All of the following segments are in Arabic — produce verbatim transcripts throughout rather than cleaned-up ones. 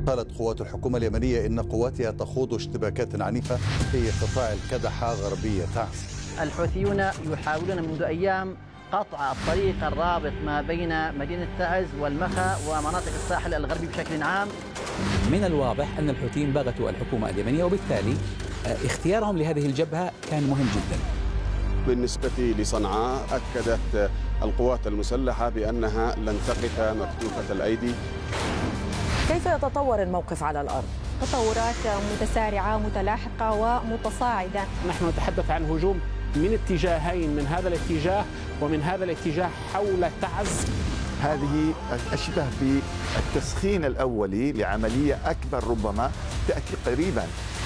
قالت قوات الحكومة اليمنية إن قواتها تخوض اشتباكات عنيفة في قطاع الكدحة غربية تعز. الحوثيون يحاولون منذ أيام قطع الطريق الرابط ما بين مدينة تعز والمخا ومناطق الساحل الغربي بشكل عام. من الواضح أن الحوثيين بغتوا الحكومة اليمنية، وبالتالي اختيارهم لهذه الجبهة كان مهم جدا. بالنسبة لصنعاء أكدت القوات المسلحة بأنها لن تقف مكتوفة الأيدي. كيف يتطور الموقف على الأرض؟ تطورات متسارعة متلاحقة ومتصاعدة. نحن نتحدث عن هجوم من اتجاهين، من هذا الاتجاه ومن هذا الاتجاه حول تعز. هذه أشبه بالتسخين الأولي لعملية أكبر ربما تأتي قريبا.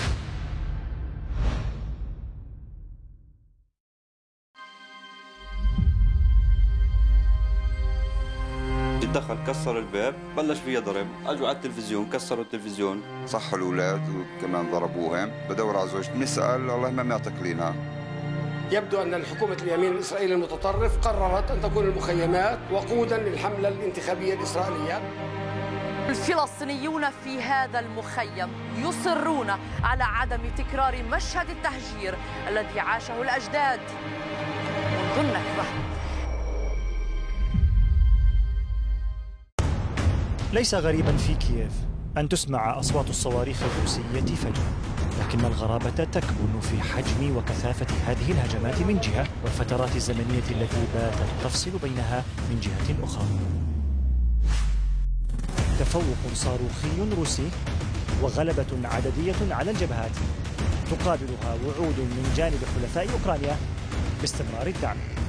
دخل كسر الباب، بلش فيها ضرب، اجوا على التلفزيون كسروا التلفزيون، صحوا الاولاد وكمان ضربوهم. بدور على زوجتي بنسال الله ما معتقلينها. يبدو ان الحكومه اليمين الاسرائيلي المتطرف قررت ان تكون المخيمات وقودا للحمله الانتخابيه الاسرائيليه. الفلسطينيون في هذا المخيم يصرون على عدم تكرار مشهد التهجير الذي عاشه الاجداد منذ النكبه. ليس غريبا في كييف أن تسمع أصوات الصواريخ الروسية فجأة، لكن الغرابة تكمن في حجم وكثافة هذه الهجمات من جهة، والفترات الزمنية التي باتت تفصل بينها من جهة أخرى. تفوق صاروخي روسي وغلبة عددية على الجبهات تقابلها وعود من جانب حلفاء أوكرانيا باستمرار الدعم.